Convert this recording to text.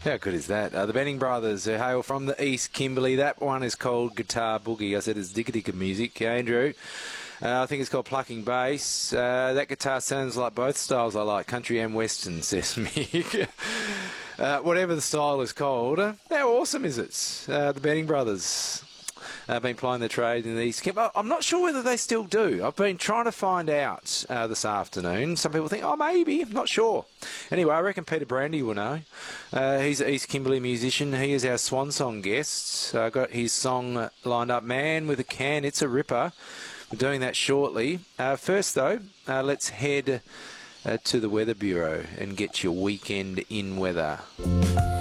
How good is that? The Benning Brothers, who hail from the East Kimberley. That one is called Guitar Boogie. I said it's Dicka music, Andrew. I think it's called Plucking Bass. That guitar sounds like both styles I like, country and western, says Mick. Whatever the style is called. How awesome is it? The Benning Brothers have been plying their trade in the East Kimberley. I'm not sure whether they still do. I've been trying to find out this afternoon. Some people think, maybe. I'm not sure. Anyway, I reckon Peter Brandy will know. He's an East Kimberley musician. He is our Swan Song guest. Got his song lined up, Man with a Can. It's a ripper. We're doing that shortly. First, though, let's head to the Weather Bureau and get your weekend in weather.